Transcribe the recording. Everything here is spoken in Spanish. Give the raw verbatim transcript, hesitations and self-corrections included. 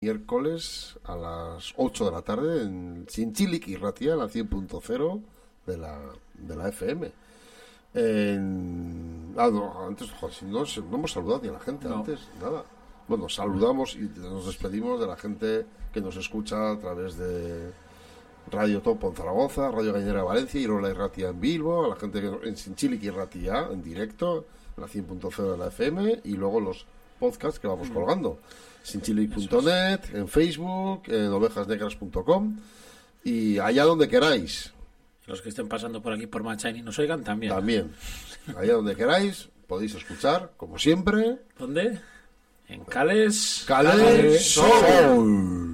miércoles a las ocho de la tarde en Zintzilik Irratia, la cien punto cero de la, de la F M. En... Ah, no, antes, joder, si no, no hemos saludado ni a la gente no. antes, nada. Bueno, saludamos y nos despedimos de la gente que nos escucha a través de Radio Topo en Zaragoza, Radio Gainera Valencia, Irola Irratia en Bilbo, a la gente que en Zintzilik Irratia en directo, en la cien punto cero de la F M, y luego los podcasts que vamos colgando. Zintzilik punto net, en Facebook, en ovejas negras punto com y allá donde queráis. Los que estén pasando por aquí por Machain y nos oigan también. También. Allá donde queráis podéis escuchar, como siempre. ¿Dónde? En Cales. Cales Sol.